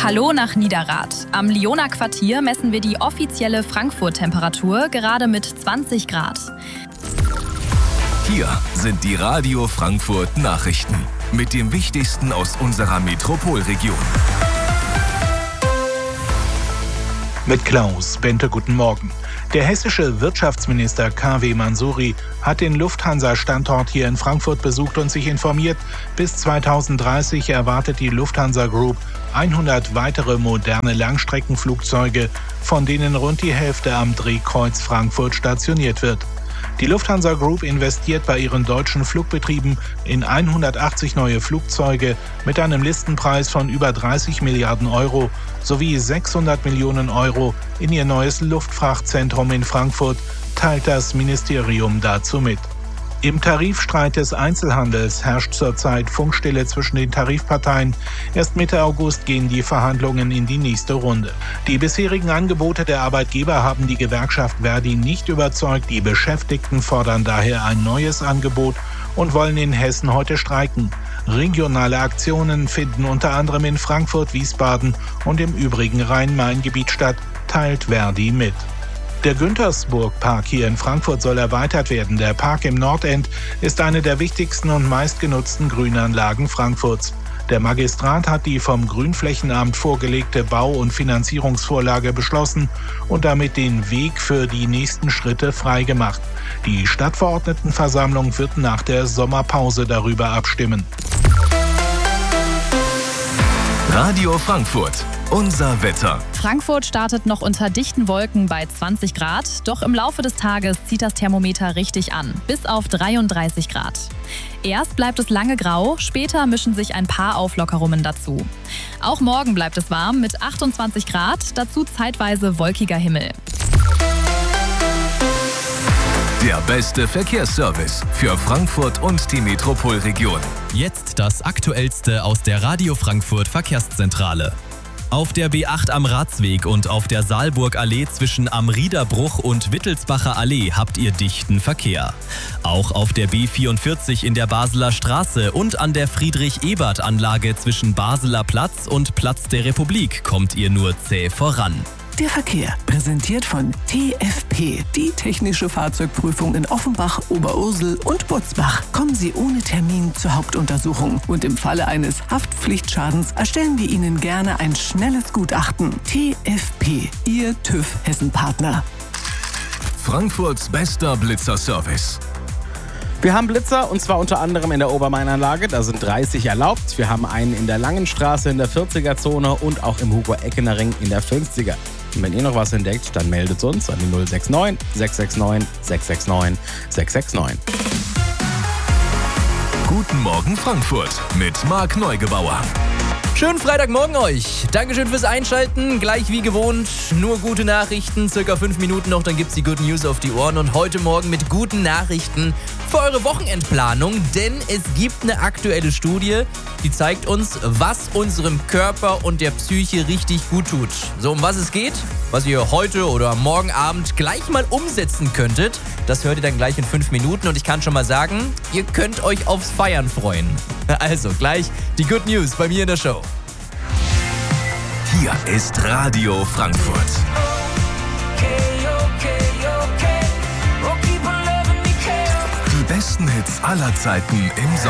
Hallo nach Niederrad. Am Lioner Quartier messen wir die offizielle Frankfurt-Temperatur gerade mit 20 Grad. Hier sind die Radio Frankfurt Nachrichten mit dem Wichtigsten aus unserer Metropolregion. Mit Klaus Bente, guten Morgen. Der hessische Wirtschaftsminister K.W. Mansouri hat den Lufthansa-Standort hier in Frankfurt besucht und sich informiert. Bis 2030 erwartet die Lufthansa Group 100 weitere moderne Langstreckenflugzeuge, von denen rund die Hälfte am Drehkreuz Frankfurt stationiert wird. Die Lufthansa Group investiert bei ihren deutschen Flugbetrieben in 180 neue Flugzeuge mit einem Listenpreis von über 30 Milliarden Euro sowie 600 Millionen Euro in ihr neues Luftfrachtzentrum in Frankfurt, teilt das Ministerium dazu mit. Im Tarifstreit des Einzelhandels herrscht zurzeit Funkstille zwischen den Tarifparteien. Erst Mitte August gehen die Verhandlungen in die nächste Runde. Die bisherigen Angebote der Arbeitgeber haben die Gewerkschaft Verdi nicht überzeugt. Die Beschäftigten fordern daher ein neues Angebot und wollen in Hessen heute streiken. Regionale Aktionen finden unter anderem in Frankfurt, Wiesbaden und im übrigen Rhein-Main-Gebiet statt, teilt Verdi mit. Der Güntersburg-Park hier in Frankfurt soll erweitert werden. Der Park im Nordend ist eine der wichtigsten und meistgenutzten Grünanlagen Frankfurts. Der Magistrat hat die vom Grünflächenamt vorgelegte Bau- und Finanzierungsvorlage beschlossen und damit den Weg für die nächsten Schritte freigemacht. Die Stadtverordnetenversammlung wird nach der Sommerpause darüber abstimmen. Radio Frankfurt, unser Wetter. Frankfurt startet noch unter dichten Wolken bei 20 Grad, doch im Laufe des Tages zieht das Thermometer richtig an, bis auf 33 Grad. Erst bleibt es lange grau, später mischen sich ein paar Auflockerungen dazu. Auch morgen bleibt es warm mit 28 Grad, dazu zeitweise wolkiger Himmel. Der beste Verkehrsservice für Frankfurt und die Metropolregion. Jetzt das Aktuellste aus der Radio Frankfurt Verkehrszentrale. Auf der B8 am Ratsweg und auf der Saalburgallee zwischen Am Riederbruch und Wittelsbacher Allee habt ihr dichten Verkehr. Auch auf der B44 in der Basler Straße und an der Friedrich-Ebert-Anlage zwischen Basler Platz und Platz der Republik kommt ihr nur zäh voran. Der Verkehr, präsentiert von TFP, die technische Fahrzeugprüfung in Offenbach, Oberursel und Butzbach. Kommen Sie ohne Termin zur Hauptuntersuchung und im Falle eines Haftpflichtschadens erstellen wir Ihnen gerne ein schnelles Gutachten. TFP, Ihr TÜV-Hessen-Partner. Frankfurts bester Blitzerservice. Wir haben Blitzer und zwar unter anderem in der Obermainanlage, da sind 30 erlaubt. Wir haben einen in der Langenstraße in der 40er-Zone und auch im Hugo-Eckener-Ring in der 50er. Und wenn ihr noch was entdeckt, dann meldet uns an die 069 669 669 669. Guten Morgen Frankfurt mit Marc Neugebauer. Schönen Freitagmorgen euch. Dankeschön fürs Einschalten. Gleich wie gewohnt, nur gute Nachrichten. Circa 5 Minuten noch, dann gibt's die Good News auf die Ohren. Und heute Morgen mit guten Nachrichten für eure Wochenendplanung. Denn es gibt eine aktuelle Studie, die zeigt uns, was unserem Körper und der Psyche richtig gut tut. So, um was es geht, was ihr heute oder morgen Abend gleich mal umsetzen könntet, das hört ihr dann gleich in 5 Minuten. Und ich kann schon mal sagen, ihr könnt euch aufs Feiern freuen. Also, gleich die Good News bei mir in der Show. Hier ist Radio Frankfurt. Die besten Hits aller Zeiten im